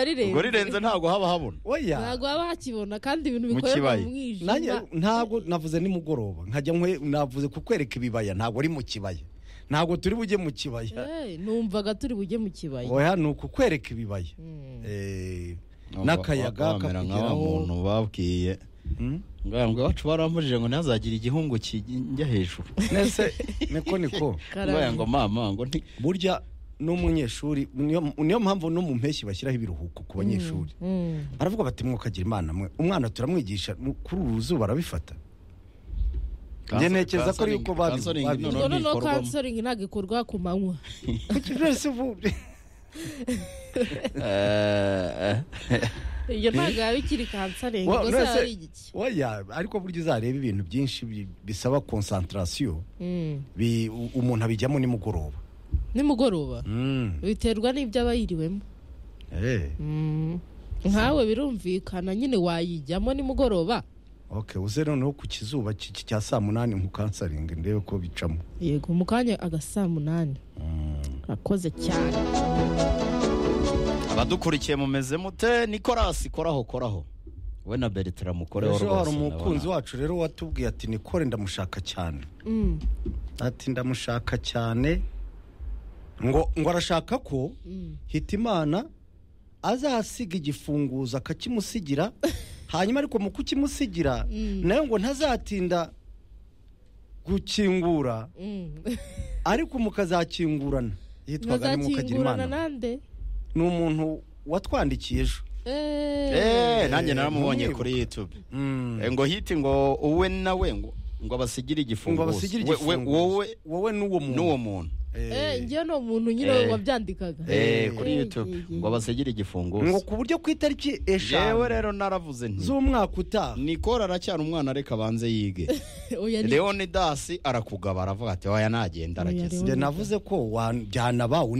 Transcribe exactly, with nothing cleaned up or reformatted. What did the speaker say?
rirenze ubwo rirenze ntabwo haba habona oya ntabwo haba hakibona kandi ibintu bikorerwa mu mwijima nanjye ntabwo navuze nimugoroba nkajya nkwe navuze kukwereka ibibaya ntabwo ari mu kibaya ntabwo turi bujye mu kibaya eh numvaga turi bujye mu kibaya oya ni ukukwereka ibibaya eh n'akayaga kakugeraho umuntu babwiye ngo iwacu barambujije ngo ntazagire igihungu kijya hejuru nese niko niko ngo mama ngo burya n'umunyeshuri niyo mpamvu no mu mpeshyi bashyiraho ibiruhuko ku banyeshuri baravuga bati mwokagira imana mwe umwana turamwigisha kuri uru zuba arabifata njye ntekereza ko yuko babivuga no counseling ntabwo ikorwa ku manywa iyo ntabwo yaba ikiri counseling gusa ari igiki oya ariko burya uzareba ibintu byinshi bisaba concentration umuntu abijyamo nimugoroba nimugoroba biterwa n'ibyo aba yiriwemo nkawe birumvikana nyine wayijyamo nimugoroba okay uze noneho ku kizuba cya saa munani mu counseling ndebe ko bicamo yego mu kanya aga saa munani akoze cyane abadukurikiye mumeze mute Nicolas koraho koraho we na Bertrand mukoreho rwose hari umukunzi wacu rero watubwiye ati Nicole ndamushaka cyane ati ndamushaka cyane ngo ngo arashaka ko Hitimana azasiga igifunguzo akakimusigira hanyuma ariko mu kukimusigira nayo ngo ntazatinda gukingura ariko mukazakingurana yitwaga ni mukagira imana ni umuntu watwandikiye ejo eh nanjye naramubonye kuri YouTube ngo hiti ngo uwe nawe ngo ngo basigire igifunguzo wowe wowe n'uwo muntu n'uwo muntu eh ngiye no muntu nyine wabyandikaga eh kuri YouTube ngo basigire igifunguzo ngo ku buryo ku itariki eshanu yewe rero naravuze nti z'umwaka utaha Nicole aracyari umwana reka banze yige Leonidas arakugaba aravuga ati oya nagenda arageze navuze ko wajyana ba